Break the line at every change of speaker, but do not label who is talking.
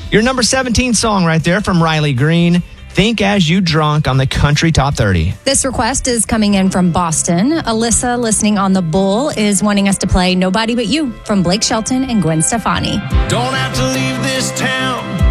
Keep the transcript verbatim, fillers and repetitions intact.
Your number seventeen song right there from Riley Green, Think As You Drunk on the Country Top thirty.
This request is coming in from Boston. Alyssa, listening on the Bull, is wanting us to play Nobody But You from Blake Shelton and Gwen Stefani.
Don't have to leave this town.